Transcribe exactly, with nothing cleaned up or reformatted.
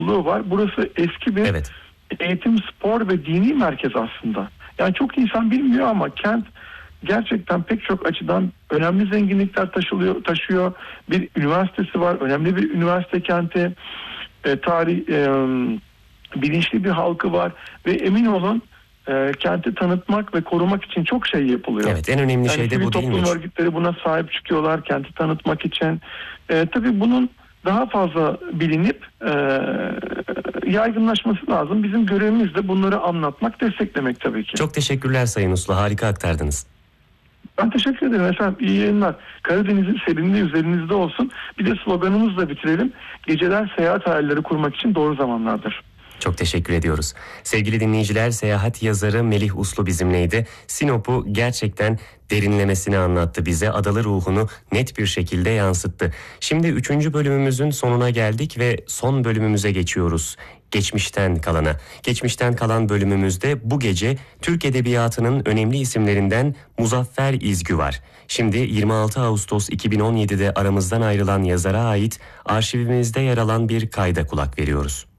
var. Burası eski bir Evet. eğitim, spor ve dini merkez aslında. Yani çok insan bilmiyor ama kent gerçekten pek çok açıdan önemli zenginlikler taşılıyor, taşıyor. Bir üniversitesi var, önemli bir üniversite kenti. E, tarih, e, bilinçli bir halkı var ve emin olun e, kenti tanıtmak ve korumak için çok şey yapılıyor. Evet, en önemli yani şey de bu değil mi? toplum örgütleri buna sahip çıkıyorlar kenti tanıtmak için. E, tabii bunun daha fazla bilinip e, yaygınlaşması lazım. Bizim görevimiz de bunları anlatmak, desteklemek tabii ki. Çok teşekkürler Sayın Uslu, harika aktardınız. Ben teşekkür ederim efendim. İyi yayınlar. Karadeniz'in serinliği üzerinizde olsun. Bir de sloganımızla bitirelim. Geceler seyahat hayalleri kurmak için doğru zamanlardır. Çok teşekkür ediyoruz. Sevgili dinleyiciler, seyahat yazarı Melih Uslu bizimleydi. Sinop'u gerçekten derinlemesine anlattı bize. Adalı ruhunu net bir şekilde yansıttı. Şimdi üçüncü bölümümüzün sonuna geldik ve son bölümümüze geçiyoruz. Geçmişten kalana. Geçmişten kalan bölümümüzde bu gece Türk Edebiyatı'nın önemli isimlerinden Muzaffer İzgü var. Şimdi yirmi altı Ağustos iki bin on yedide aramızdan ayrılan yazara ait arşivimizde yer alan bir kayda kulak veriyoruz.